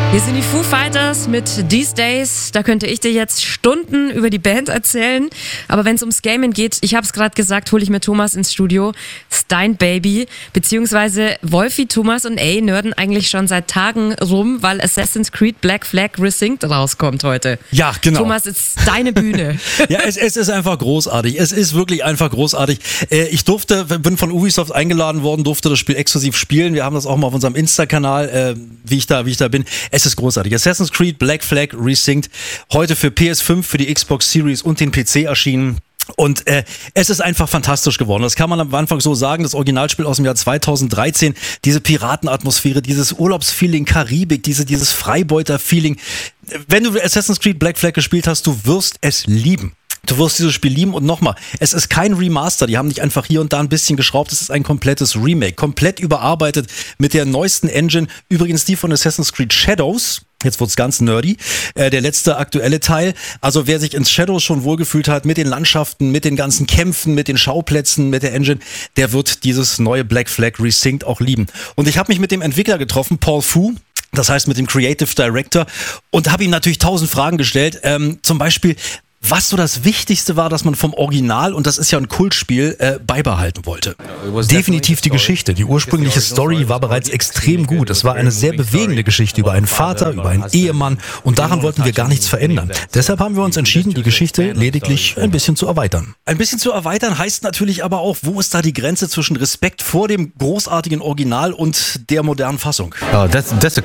Hier sind die Foo Fighters mit These Days. Da könnte ich dir jetzt Stunden über die Band erzählen. Aber wenn es ums Gaming geht, ich habe es gerade gesagt, hole ich mir Thomas ins Studio. Stein Baby, beziehungsweise Wolfi, Thomas und A nerden eigentlich schon seit Tagen rum, weil Assassin's Creed Black Flag Resynced rauskommt heute. Ja, genau. Thomas, es ist deine Bühne. Ja, es ist einfach großartig. Es ist wirklich einfach großartig. Ich bin von Ubisoft eingeladen worden, durfte das Spiel exklusiv spielen. Wir haben das auch mal auf unserem Insta-Kanal, wie ich da bin. Es ist großartig. Assassin's Creed Black Flag Resynced, heute für PS5, für die Xbox Series und den PC erschienen. Und es ist einfach fantastisch geworden. Das kann man am Anfang so sagen. Das Originalspiel aus dem Jahr 2013, diese Piratenatmosphäre, dieses Urlaubsfeeling, Karibik, dieses Freibeuter-Feeling. Wenn du Assassin's Creed Black Flag gespielt hast, du wirst es lieben. Du wirst dieses Spiel lieben und nochmal, es ist kein Remaster, die haben nicht einfach hier und da ein bisschen geschraubt, es ist ein komplettes Remake, komplett überarbeitet mit der neuesten Engine, übrigens die von Assassin's Creed Shadows. Jetzt wird's ganz nerdy. Der letzte aktuelle Teil. Also wer sich ins Shadows schon wohlgefühlt hat, mit den Landschaften, mit den ganzen Kämpfen, mit den Schauplätzen, mit der Engine, der wird dieses neue Black Flag Resynced auch lieben. Und ich habe mich mit dem Entwickler getroffen, Paul Fu. Das heißt mit dem Creative Director. Und habe ihm natürlich 1000 Fragen gestellt. Zum Beispiel, was so das Wichtigste war, dass man vom Original, und das ist ja ein Kultspiel, beibehalten wollte. Definitiv die Geschichte. Die ursprüngliche Story war bereits extrem gut. Es war eine sehr bewegende Geschichte über einen Vater, über einen Ehemann, und daran wollten wir gar nichts verändern. Deshalb haben wir uns entschieden, die Geschichte lediglich ein bisschen zu erweitern. Ein bisschen zu erweitern heißt natürlich aber auch, wo ist da die Grenze zwischen Respekt vor dem großartigen Original und der modernen Fassung? Ja, das ist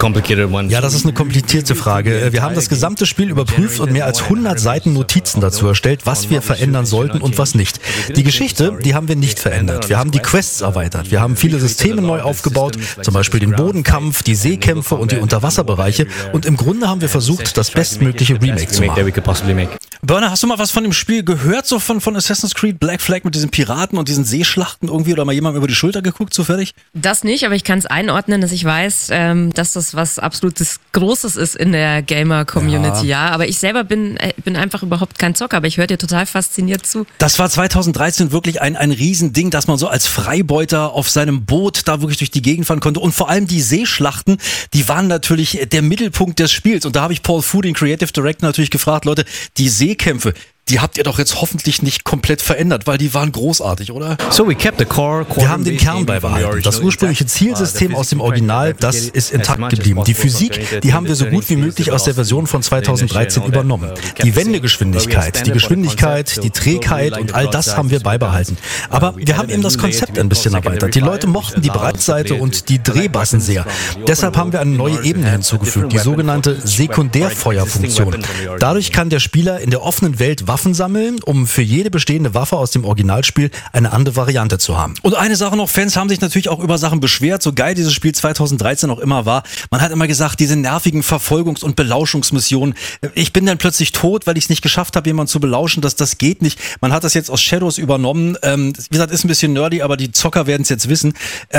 eine komplizierte Frage. Wir haben das gesamte Spiel überprüft und mehr als 100 Seiten Notizen dazu erstellt, was wir verändern sollten und was nicht. Die Geschichte, die haben wir nicht verändert. Wir haben die Quests erweitert. Wir haben viele Systeme neu aufgebaut, zum Beispiel den Bodenkampf, die Seekämpfe und die Unterwasserbereiche. Und im Grunde haben wir versucht, das bestmögliche Remake zu machen. Burner, hast du mal was von dem Spiel gehört, so von Assassin's Creed Black Flag mit diesen Piraten und diesen Seeschlachten irgendwie, oder mal jemandem über die Schulter geguckt, zufällig? Das nicht, aber ich kann es einordnen, dass ich weiß, dass das was absolutes Großes ist in der Gamer-Community, ja. Aber ich selber bin einfach überhaupt kein Zocker, aber ich höre dir total fasziniert zu. Das war 2013 wirklich ein Riesending, dass man so als Freibeuter auf seinem Boot da wirklich durch die Gegend fahren konnte. Und vor allem die Seeschlachten, die waren natürlich der Mittelpunkt des Spiels. Und da habe ich Paul Fu, den Creative Director, natürlich gefragt, Leute, die Seekämpfe, die habt ihr doch jetzt hoffentlich nicht komplett verändert, weil die waren großartig, oder? Wir haben den Kern beibehalten. Das ursprüngliche Zielsystem aus dem Original, das ist intakt geblieben. Die Physik, die haben wir so gut wie möglich aus der Version von 2013 übernommen. Die Wendegeschwindigkeit, die Geschwindigkeit, die Trägheit und all das haben wir beibehalten. Aber wir haben eben das Konzept ein bisschen erweitert. Die Leute mochten die Breitseite und die Drehbassen sehr. Deshalb haben wir eine neue Ebene hinzugefügt, die sogenannte Sekundärfeuerfunktion. Dadurch kann der Spieler in der offenen Welt Waffen sammeln, um für jede bestehende Waffe aus dem Originalspiel eine andere Variante zu haben. Und eine Sache noch, Fans haben sich natürlich auch über Sachen beschwert, so geil dieses Spiel 2013 auch immer war. Man hat immer gesagt, diese nervigen Verfolgungs- und Belauschungsmissionen, ich bin dann plötzlich tot, weil ich es nicht geschafft habe, jemanden zu belauschen, das geht nicht. Man hat das jetzt aus Shadows übernommen. Wie gesagt, ist ein bisschen nerdy, aber die Zocker werden es jetzt wissen.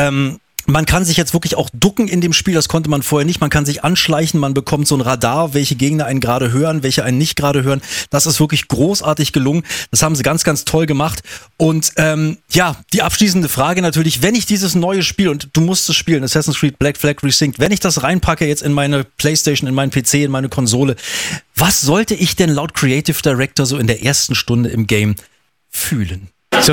Man kann sich jetzt wirklich auch ducken in dem Spiel, das konnte man vorher nicht. Man kann sich anschleichen, man bekommt so ein Radar, welche Gegner einen gerade hören, welche einen nicht gerade hören. Das ist wirklich großartig gelungen. Das haben sie ganz, ganz toll gemacht. Und die abschließende Frage natürlich, wenn ich dieses neue Spiel, und du musst es spielen, Assassin's Creed Black Flag Resynced, wenn ich das reinpacke jetzt in meine Playstation, in meinen PC, in meine Konsole, was sollte ich denn laut Creative Director so in der ersten Stunde im Game fühlen? Ich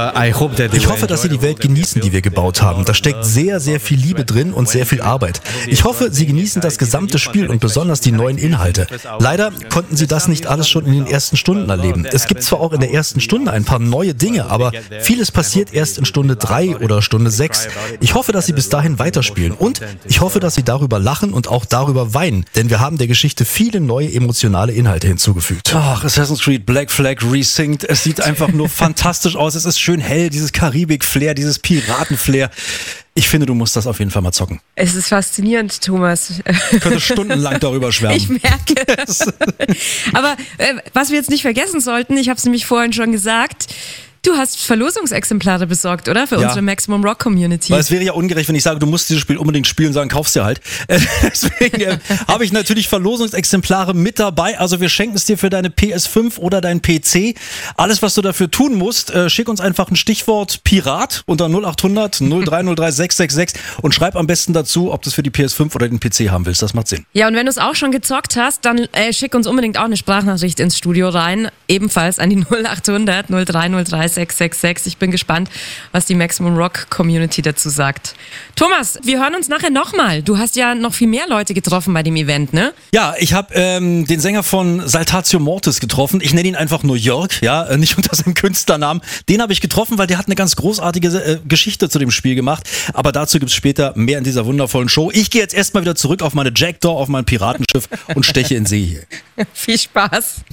hoffe, dass Sie die Welt genießen, die wir gebaut haben. Da steckt sehr, sehr viel Liebe drin und sehr viel Arbeit. Ich hoffe, Sie genießen das gesamte Spiel und besonders die neuen Inhalte. Leider konnten Sie das nicht alles schon in den ersten Stunden erleben. Es gibt zwar auch in der ersten Stunde ein paar neue Dinge, aber vieles passiert erst in Stunde 3 oder Stunde 6. Ich hoffe, dass Sie bis dahin weiterspielen und ich hoffe, dass Sie darüber lachen und auch darüber weinen, denn wir haben der Geschichte viele neue emotionale Inhalte hinzugefügt. Ach, Assassin's Creed Black Flag Resynced, es sieht einfach nur fantastisch aus. Es ist schön hell, dieses Karibik-Flair, dieses Piraten-Flair. Ich finde, du musst das auf jeden Fall mal zocken. Es ist faszinierend, Thomas. Ich könnte stundenlang darüber schwärmen. Ich merke es. Aber was wir jetzt nicht vergessen sollten, ich habe es nämlich vorhin schon gesagt, Du hast Verlosungsexemplare besorgt, oder? Für unsere Maximum Rock Community. Weil es wäre ja ungerecht, wenn ich sage, du musst dieses Spiel unbedingt spielen und sagen, kauf's dir halt. Deswegen habe ich natürlich Verlosungsexemplare mit dabei. Also wir schenken es dir für deine PS5 oder deinen PC. Alles, was du dafür tun musst, schick uns einfach ein Stichwort Pirat unter 0800 0303 666 und schreib am besten dazu, ob du es für die PS5 oder den PC haben willst. Das macht Sinn. Ja, und wenn du es auch schon gezockt hast, dann schick uns unbedingt auch eine Sprachnachricht ins Studio rein. Ebenfalls an die 0800 0303 666. Ich bin gespannt, was die Maximum Rock Community dazu sagt. Thomas, wir hören uns nachher nochmal. Du hast ja noch viel mehr Leute getroffen bei dem Event, ne? Ja, ich habe den Sänger von Saltatio Mortis getroffen. Ich nenne ihn einfach nur Jörg, ja, nicht unter seinem Künstlernamen. Den habe ich getroffen, weil der hat eine ganz großartige Geschichte zu dem Spiel gemacht. Aber dazu gibt's später mehr in dieser wundervollen Show. Ich gehe jetzt erstmal wieder zurück auf meine Jackdaw, auf mein Piratenschiff und steche in See hier. Viel Spaß.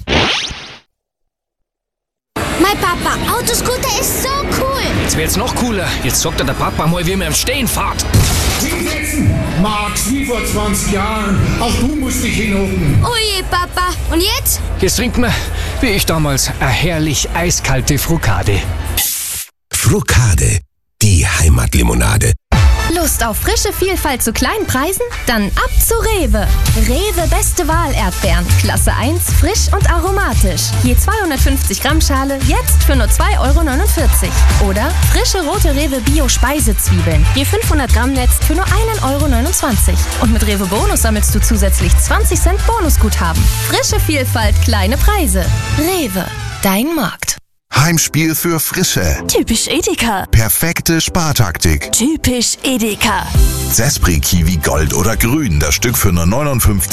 Mein Papa, Autoscooter ist so cool. Jetzt wird's noch cooler. Jetzt zockt der Papa mal, wie man im Stehen fährt. Hinsetzen, Max, wie vor 20 Jahren. Auch du musst dich hinhocken. Oh je, Papa. Und jetzt? Jetzt trinkt man, wie ich damals, eine herrlich eiskalte Frukade. Frukade, die Heimatlimonade. Lust auf frische Vielfalt zu kleinen Preisen? Dann ab zu Rewe. Rewe Beste Wahl Erdbeeren. Klasse 1, frisch und aromatisch. Je 250 Gramm Schale, jetzt für nur 2,49 €. Oder frische rote Rewe Bio Speisezwiebeln. Je 500 Gramm Netz für nur 1,29 €. Und mit Rewe Bonus sammelst du zusätzlich 20 Cent Bonusguthaben. Frische Vielfalt, kleine Preise. Rewe, dein Markt. Heimspiel für Frische. Typisch Edeka. Perfekte Spartaktik. Typisch Edeka. Zespri Kiwi Gold oder Grün, das Stück für nur 59